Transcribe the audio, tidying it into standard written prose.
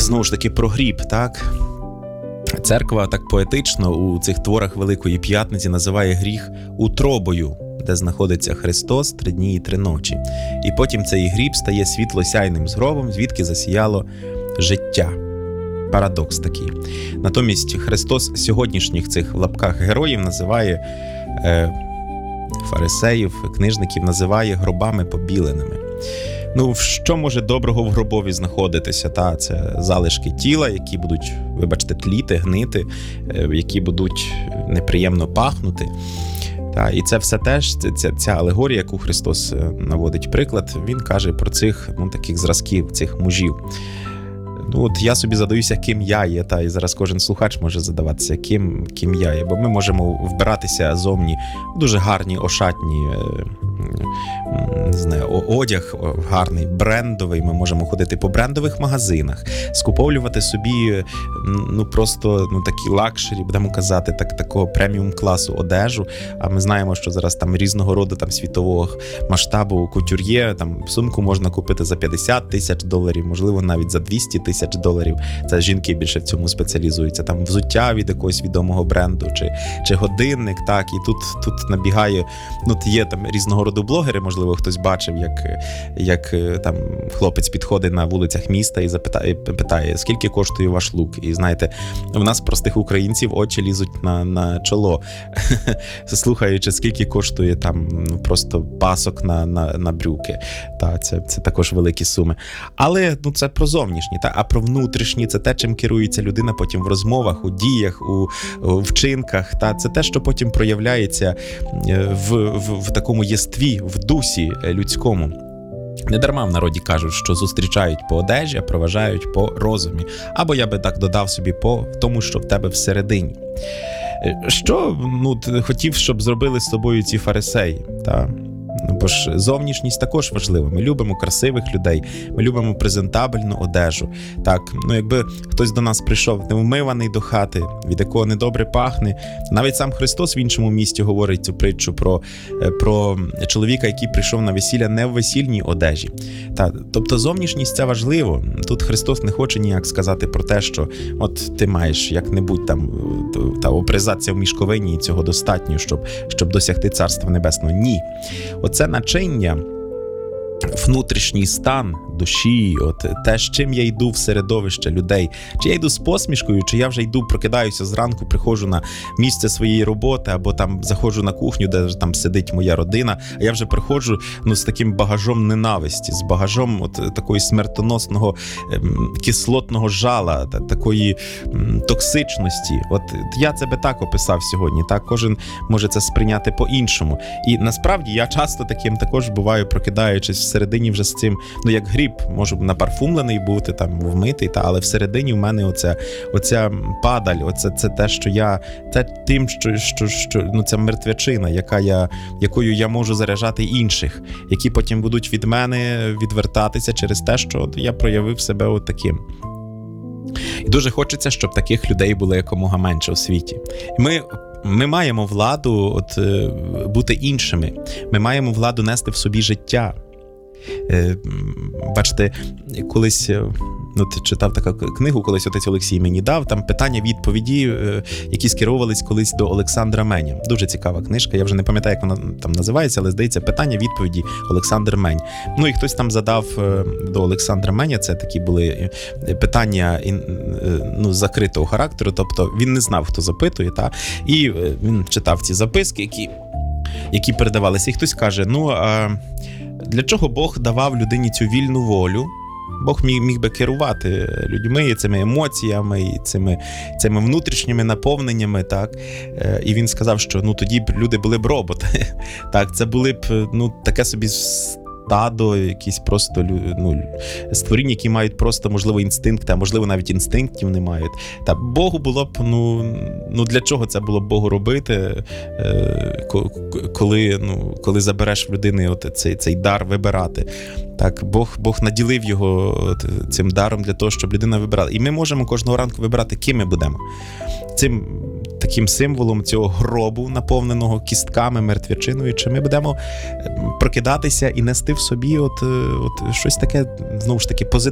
знову ж таки, про гріб, так? Церква так поетично у цих творах Великої П'ятниці називає гріх утробою, де знаходиться Христос 3 дні і 3 ночі. І потім цей гріб стає світлосяйним згробом, звідки засіяло життя. Парадокс такий. Натомість Христос сьогоднішніх цих в лапках героїв називає фарисеїв, книжників називає гробами побіленими. Ну, що може доброго в гробові знаходитися? Це залишки тіла, які будуть, вибачте, тліти, гнити, які будуть неприємно пахнути. І це все теж, ця алегорія, яку Христос наводить приклад, він каже про цих таких зразків, цих мужів. От я собі задаюся, ким я є, і зараз кожен слухач може задаватися, ким я є, бо ми можемо вбиратися зовні в дуже гарні, ошатні, не знаю, одяг гарний, брендовий, ми можемо ходити по брендових магазинах, скуповлювати собі, просто такі лакшері, будемо казати, такого преміум-класу одежу, а ми знаємо, що зараз там різного роду світового масштабу кутюр'є, сумку можна купити за $50 000, можливо, навіть за $200 000, це жінки більше в цьому спеціалізуються, взуття від якогось відомого бренду, чи годинник, і тут набігає, є різного роду блогери, можливо, хтось бачив, як там хлопець підходить на вулицях міста і питає, скільки коштує ваш лук. І знаєте, в нас, простих українців, очі лізуть на чоло, слухаючи, скільки коштує просто пасок на брюки. Це також великі суми. Але це про зовнішні, а про внутрішні, це те, чим керується людина потім в розмовах, у діях, у вчинках. Це те, що потім проявляється в такому єстві, в дусі людському. Недарма в народі кажуть, що зустрічають по одежі, а проважають по розумі. Або я би так додав собі по тому, що в тебе всередині. Що хотів, щоб зробили з тобою ці фарисеї? Бо ж зовнішність також важлива. Ми любимо красивих людей, ми любимо презентабельну одежу. Якби хтось до нас прийшов невмиваний до хати, від якого недобре пахне, навіть сам Христос в іншому місті говорить цю притчу про чоловіка, який прийшов на весілля не в весільній одежі. Тобто зовнішність – це важливо. Тут Христос не хоче ніяк сказати про те, що от ти маєш як-небудь обрізатися в мішковині, і цього достатньо, щоб досягти Царства Небесного. Ні. Оце начиння, внутрішній стан душі, те, з чим я йду в середовище людей. Чи я йду з посмішкою, чи я вже йду, прокидаюся зранку, приходжу на місце своєї роботи, або заходжу на кухню, де сидить моя родина, а я вже приходжу з таким багажом ненависті, з багажом такої смертоносного кислотного жала, такої токсичності. Я це би так описав сьогодні. Кожен може це сприйняти по-іншому. І насправді я часто таким також буваю, прокидаючись всередині вже з цим, як гріб, можу напарфумлений бути, вмитий, але всередині в мене оця падаль, це те, що я, це тим, що ця мертвячина, якою я можу заряджати інших, які потім будуть від мене відвертатися через те, що я проявив себе таким. І дуже хочеться, щоб таких людей було якомога менше у світі. Ми маємо владу бути іншими, ми маємо владу нести в собі життя. Бачите, колись читав таку книгу, колись отець Олексій мені дав, там питання-відповіді, які скеровувались колись до Олександра Меня. Дуже цікава книжка, я вже не пам'ятаю, як вона там називається, але здається, питання-відповіді Олександр Мень. І хтось там задав до Олександра Меня, це такі були питання закритого характеру, тобто він не знав, хто запитує, і він читав ці записки, які передавалися, і хтось каже, для чого Бог давав людині цю вільну волю? Бог міг би керувати людьми, цими емоціями, цими внутрішніми наповненнями, І він сказав, що тоді б люди були б роботи. Це були б таке собі стадо, якісь просто створіння, які мають просто, можливо, інстинкти, а можливо, навіть інстинктів не мають. Богу було б, для чого це було б Богу робити, коли забереш в людини цей дар вибирати. Бог наділив його цим даром для того, щоб людина вибирала. І ми можемо кожного ранку вибирати, ким ми будемо. Цим таким символом цього гробу, наповненого кістками, мертвячиною, чи ми будемо прокидатися і нести в собі щось таке, знову ж таки, позитивне.